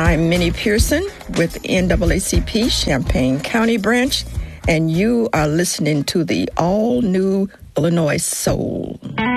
I'm Minnie Pearson with NAACP Champaign County Branch, and you are listening to the all-new Illinois Soul.